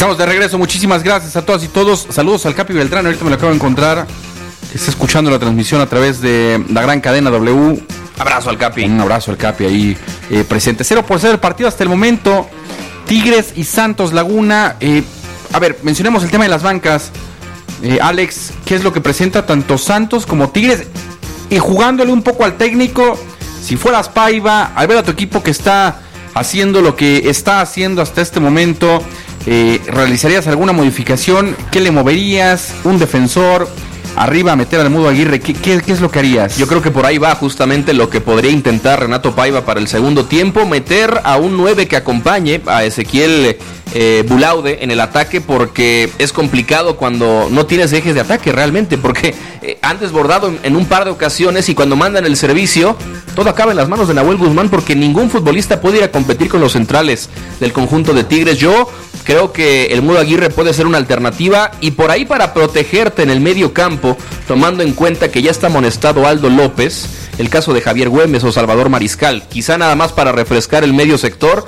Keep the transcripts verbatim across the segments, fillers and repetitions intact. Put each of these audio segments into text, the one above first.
Estamos de regreso, muchísimas gracias a todas y todos. Saludos al Capi Beltrán, ahorita me lo acabo de encontrar. Está escuchando la transmisión a través de la gran cadena W. Abrazo al Capi. Un abrazo al Capi ahí eh, presente. Cero por cero el partido hasta el momento. Tigres y Santos Laguna. Eh, a ver, mencionemos el tema de las bancas. Eh, Alex, ¿qué es lo que presenta tanto Santos como Tigres? Y jugándole un poco al técnico, si fueras Paiva, al ver a tu equipo que está haciendo lo que está haciendo hasta este momento, eh, ¿realizarías alguna modificación? ¿Qué le moverías? ¿Un defensor? Arriba, meter al Mudo Aguirre, ¿qué, qué, ¿qué es lo que harías? Yo creo que por ahí va justamente lo que podría intentar Renato Paiva para el segundo tiempo, meter a un nueve que acompañe a Ezequiel eh, Bulaude en el ataque, porque es complicado cuando no tienes ejes de ataque realmente, porque eh, han desbordado en, en un par de ocasiones y cuando mandan el servicio, todo acaba en las manos de Nahuel Guzmán, porque ningún futbolista puede ir a competir con los centrales del conjunto de Tigres. Yo creo que el Mudo Aguirre puede ser una alternativa, y por ahí para protegerte en el medio campo, tomando en cuenta que ya está amonestado Aldo López, el caso de Javier Güemes o Salvador Mariscal, quizá nada más para refrescar el medio sector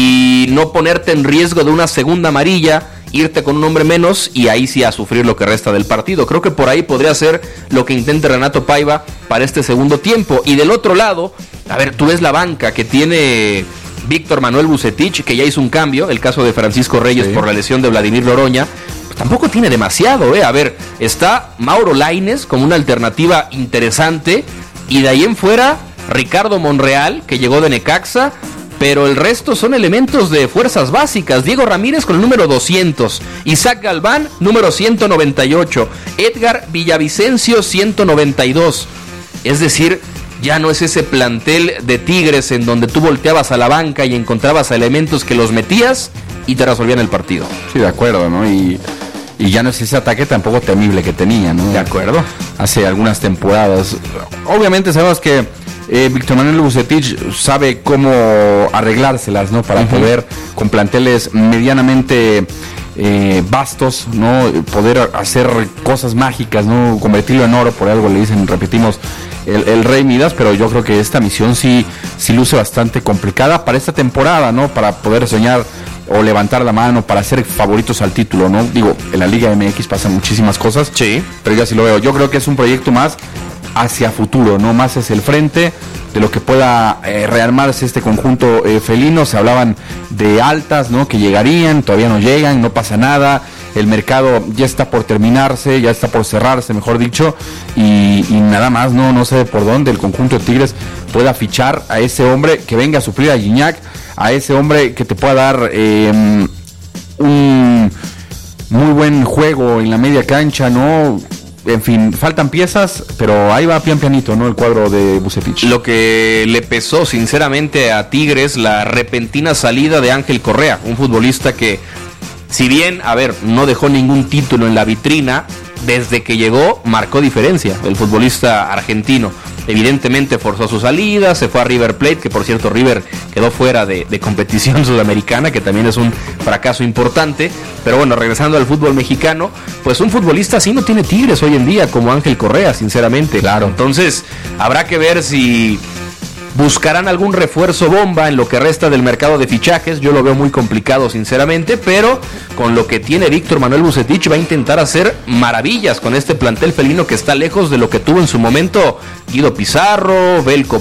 y no ponerte en riesgo de una segunda amarilla, irte con un hombre menos y ahí sí a sufrir lo que resta del partido. Creo que por ahí podría ser lo que intente Renato Paiva para este segundo tiempo. Y del otro lado, a ver, tú ves la banca que tiene Víctor Manuel Vucetich, que ya hizo un cambio, el caso de Francisco Reyes sí. por la lesión de Vladimir Loroña, pues tampoco tiene demasiado, ¿eh? A ver, está Mauro Lainez como una alternativa interesante, y de ahí en fuera, Ricardo Monreal, que llegó de Necaxa, pero el resto son elementos de fuerzas básicas. Diego Ramírez con el número doscientos, Isaac Galván, número ciento noventa y ocho, Edgar Villavicencio, ciento noventa y dos, es decir, ya no es ese plantel de Tigres en donde tú volteabas a la banca y encontrabas elementos que los metías y te resolvían el partido. Sí, de acuerdo, ¿no? Y, y ya no es ese ataque tampoco temible que tenía, ¿no? De acuerdo. Hace algunas temporadas. Obviamente sabemos que eh, Víctor Manuel Vucetich sabe cómo arreglárselas, ¿no? Para uh-huh. poder, con planteles medianamente eh, vastos, ¿no? Poder hacer cosas mágicas, ¿no? Convertirlo en oro, por algo le dicen, repetimos, El, el Rey Midas, pero yo creo que esta misión sí, sí luce bastante complicada para esta temporada, ¿no? Para poder soñar o levantar la mano, para ser favoritos al título, ¿no? Digo, en la Liga M X pasan muchísimas cosas, sí, pero yo así lo veo. Yo creo que es un proyecto más hacia futuro, ¿no? Más hacia el frente de lo que pueda eh, rearmarse este conjunto eh, felino. Se hablaban de altas, ¿no? Que llegarían, todavía no llegan, no pasa nada. El mercado ya está por terminarse, ya está por cerrarse, mejor dicho, y, y nada más, no no sé por dónde el conjunto de Tigres pueda fichar a ese hombre que venga a suplir a Gignac, a ese hombre que te pueda dar eh, un muy buen juego en la media cancha, ¿no? En fin, faltan piezas, pero ahí va pian pianito, ¿no? El cuadro de Vucetich. Lo que le pesó sinceramente a Tigres, la repentina salida de Ángel Correa, un futbolista que, si bien, a ver, no dejó ningún título en la vitrina, desde que llegó marcó diferencia el futbolista argentino. Evidentemente forzó su salida, se fue a River Plate, que por cierto River quedó fuera de, de competición sudamericana, que también es un fracaso importante. Pero bueno, regresando al fútbol mexicano, pues un futbolista así no tiene Tigres hoy en día, como Ángel Correa, sinceramente. Claro. Entonces habrá que ver si buscarán algún refuerzo bomba en lo que resta del mercado de fichajes. Yo lo veo muy complicado, sinceramente, pero con lo que tiene Víctor Manuel Vucetich va a intentar hacer maravillas con este plantel felino que está lejos de lo que tuvo en su momento Guido Pizarro, Belko